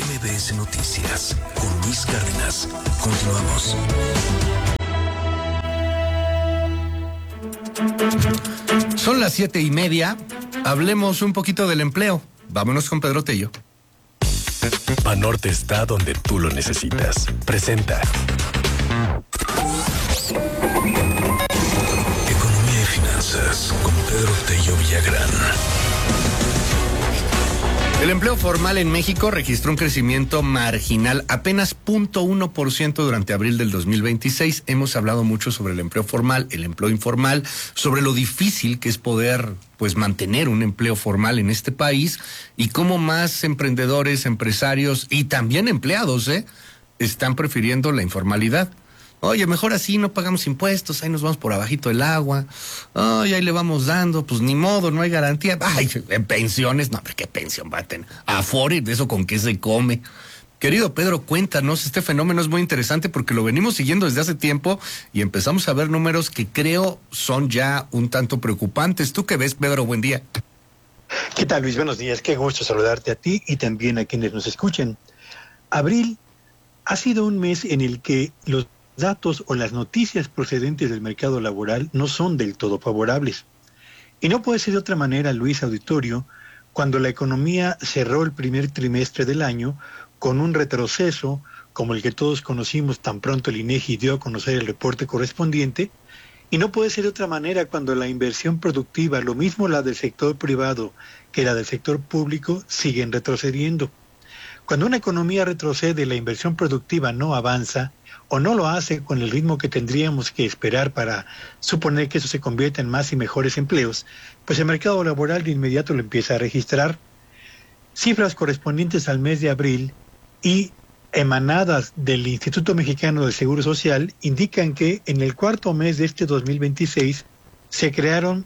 MBS Noticias con Luis Cárdenas. Continuamos. Son las 7:30. Hablemos un poquito del empleo. Vámonos con Pedro Tello. Banorte está donde tú lo necesitas. Presenta Economía y Finanzas con Pedro Tello Villagrán. El empleo formal en México registró un crecimiento marginal, apenas 0.1% durante abril del 2026. Hemos hablado mucho sobre el empleo formal, el empleo informal, sobre lo difícil que es poder mantener un empleo formal en este país y cómo más emprendedores, empresarios y también empleados están prefiriendo la informalidad. Oye, mejor así, no pagamos impuestos, ahí nos vamos por abajito del agua. Ay, ahí le vamos dando, pues ni modo, no hay garantía. Ay, en pensiones, no, pero ¿qué pensión va a tener? Afore, de eso con qué se come. Querido Pedro, cuéntanos, este fenómeno es muy interesante porque lo venimos siguiendo desde hace tiempo y empezamos a ver números que creo son ya un tanto preocupantes. ¿Tú qué ves, Pedro? Buen día. ¿Qué tal, Luis? Buenos días, qué gusto saludarte a ti y también a quienes nos escuchen. Abril ha sido un mes en el que los datos o las noticias procedentes del mercado laboral no son del todo favorables. Y no puede ser de otra manera, Luis Auditorio, cuando la economía cerró el primer trimestre del año con un retroceso como el que todos conocimos tan pronto el INEGI dio a conocer el reporte correspondiente, y no puede ser de otra manera cuando la inversión productiva, lo mismo la del sector privado que la del sector público, siguen retrocediendo. Cuando una economía retrocede, la inversión productiva no avanza o no lo hace con el ritmo que tendríamos que esperar para suponer que eso se convierta en más y mejores empleos, pues el mercado laboral de inmediato lo empieza a registrar. Cifras correspondientes al mes de abril y emanadas del Instituto Mexicano del Seguro Social indican que en el cuarto mes de este 2026 se crearon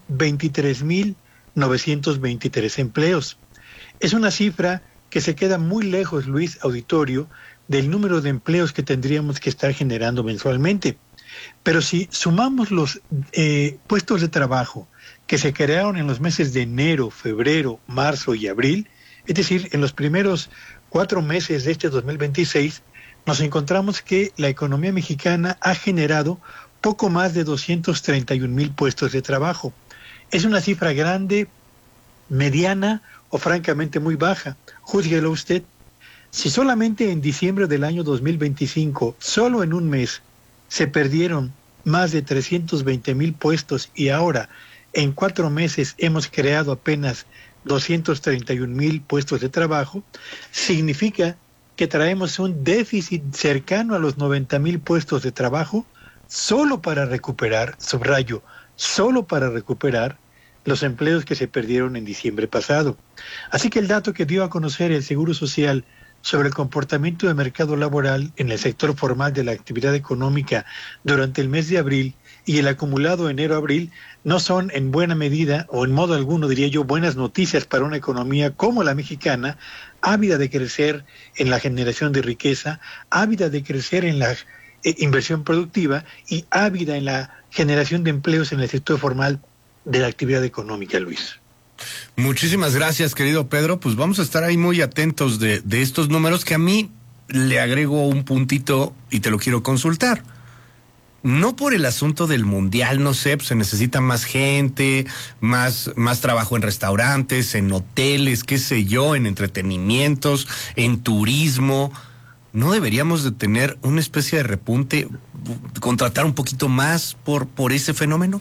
23.923 empleos. Es una cifra que se queda muy lejos, Luis Auditorio, del número de empleos que tendríamos que estar generando mensualmente. Pero si sumamos los puestos de trabajo que se crearon en los meses de enero, febrero, marzo y abril, es decir, en los primeros 4 meses de este 2026, nos encontramos que la economía mexicana ha generado poco más de 231,000 puestos de trabajo. Es una cifra grande, mediana o francamente muy baja. Júzguelo usted. Si solamente en diciembre del año 2025, solo en un mes, se perdieron más de 320,000 puestos y ahora en 4 meses hemos creado apenas 231,000 puestos de trabajo, significa que traemos un déficit cercano a los 90,000 puestos de trabajo solo para recuperar, subrayo, solo para recuperar los empleos que se perdieron en diciembre pasado. Así que el dato que dio a conocer el Seguro Social sobre el comportamiento del mercado laboral en el sector formal de la actividad económica durante el mes de abril y el acumulado enero-abril no son en buena medida, o en modo alguno diría yo, buenas noticias para una economía como la mexicana, ávida de crecer en la generación de riqueza, ávida de crecer en la inversión productiva y ávida en la generación de empleos en el sector formal de la actividad económica, Luis. Muchísimas gracias, querido Pedro. Pues vamos a estar ahí muy atentos de estos números, que a mí le agrego un puntito y te lo quiero consultar. No por el asunto del mundial, no sé, pues se necesita más gente, más trabajo en restaurantes, en hoteles, qué sé yo, en entretenimientos, en turismo. ¿No deberíamos de tener una especie de repunte, contratar un poquito más por ese fenómeno?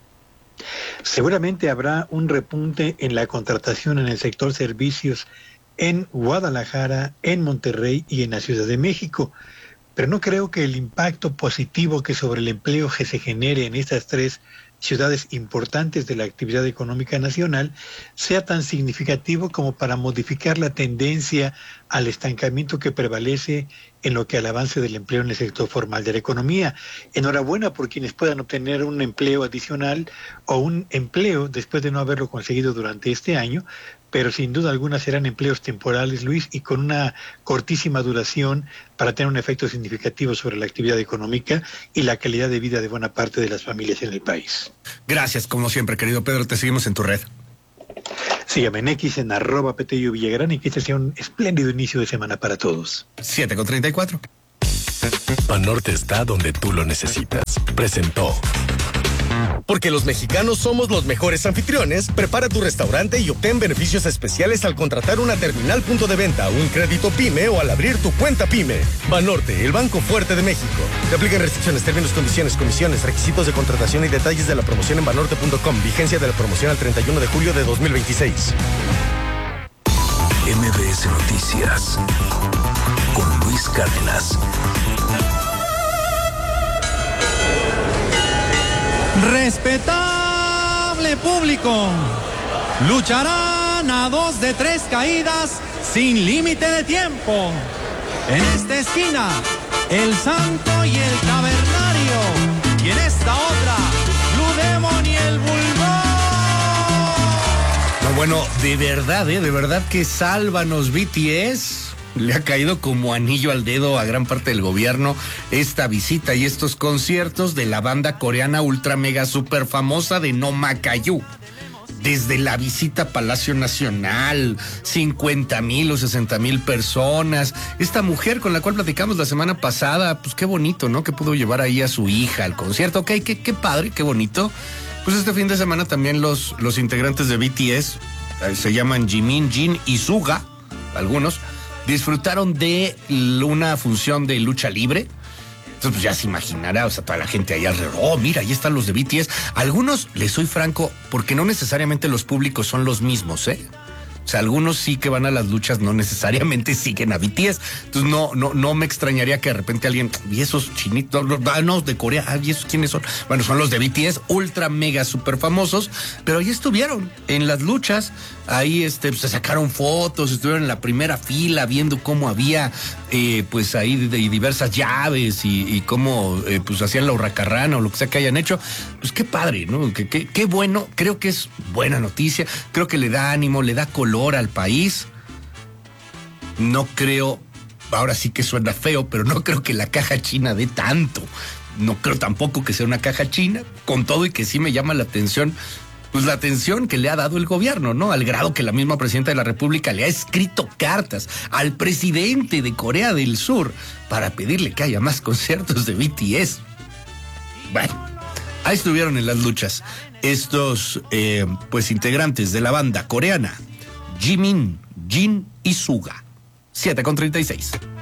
Seguramente habrá un repunte en la contratación en el sector servicios en Guadalajara, en Monterrey y en la Ciudad de México. Pero no creo que el impacto positivo que sobre el empleo que se genere en estas 3 ciudades importantes de la actividad económica nacional sea tan significativo como para modificar la tendencia al estancamiento que prevalece en lo que al avance del empleo en el sector formal de la economía. Enhorabuena por quienes puedan obtener un empleo adicional o un empleo después de no haberlo conseguido durante este año, pero sin duda alguna serán empleos temporales, Luis, y con una cortísima duración para tener un efecto significativo sobre la actividad económica y la calidad de vida de buena parte de las familias en el país. Gracias, como siempre, querido Pedro, te seguimos en tu red. Sí. Sígame en X en @Petello Villagrán y que este sea un espléndido inicio de semana para todos. 7:34. Banorte está donde tú lo necesitas. Presentó. Porque los mexicanos somos los mejores anfitriones, prepara tu restaurante y obtén beneficios especiales al contratar una terminal punto de venta, un crédito PYME o al abrir tu cuenta PYME. Banorte, el banco fuerte de México. Te aplican restricciones, términos, condiciones, comisiones, requisitos de contratación y detalles de la promoción en banorte.com. Vigencia de la promoción al 31 de julio de 2026. MBS Noticias con Luis Cárdenas. Respetable público, lucharán a 2 de 3 caídas sin límite de tiempo. En esta esquina, el Santo y el Cavernario, y en esta otra, Blue Demon y el Bulldog. No, bueno, de verdad que sálvanos BTS. Le ha caído como anillo al dedo a gran parte del gobierno esta visita y estos conciertos de la banda coreana ultra mega super famosa de Nomakayu. Desde la visita a Palacio Nacional, 50,000 o 60,000 personas. Esta mujer con la cual platicamos la semana pasada, pues qué bonito, ¿no? Que pudo llevar ahí a su hija al concierto. Ok, qué padre, qué bonito. Pues este fin de semana también los integrantes de BTS, se llaman Jimin, Jin y Suga, algunos, disfrutaron de una función de lucha libre. Entonces, pues ya se imaginará, o sea, toda la gente ahí alrededor. Oh, mira, ahí están los de BTS. Algunos, les soy franco, porque no necesariamente los públicos son los mismos, ¿eh? O sea, algunos sí que van a las luchas, no necesariamente siguen a BTS. Entonces, no me extrañaría que de repente alguien, y esos chinitos, no, de Corea, ¿y esos quiénes son? Bueno, son los de BTS, ultra mega super famosos, pero ahí estuvieron en las luchas. Ahí se sacaron fotos, estuvieron en la primera fila viendo cómo había pues ahí diversas llaves y cómo pues hacían la hurracarrana o lo que sea que hayan hecho. Pues qué padre, ¿no? Qué bueno, creo que es buena noticia, creo que le da ánimo, le da color al país. No creo, ahora sí que suena feo, pero no creo que la caja china dé tanto. No creo tampoco que sea una caja china, con todo y que sí me llama la atención, pues la atención que le ha dado el gobierno, ¿no? Al grado que la misma presidenta de la República le ha escrito cartas al presidente de Corea del Sur para pedirle que haya más conciertos de BTS. Bueno, ahí estuvieron en las luchas estos pues integrantes de la banda coreana Jimin, Jin y Suga. 7:36.